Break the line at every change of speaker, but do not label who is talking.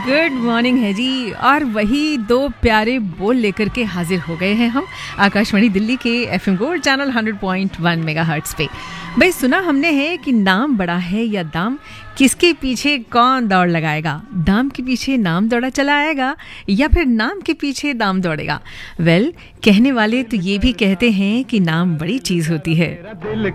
Good morning है जी। और वही दो प्यारे बोल लेकर के हाजिर हो गए हैं हम आकाशवाणी दिल्ली के एफएम गोल्ड चैनल 100.1 मेगाहर्ट्ज पे। भाई सुना हमने है कि नाम बड़ा है या दाम, किसके पीछे कौन दौड़ लगाएगा? दाम के पीछे नाम दौड़ा चला आएगा या फिर नाम के पीछे दाम दौड़ेगा? वेल, कहने वाले तो ये भी कहते हैं कि नाम बड़ी चीज होती है।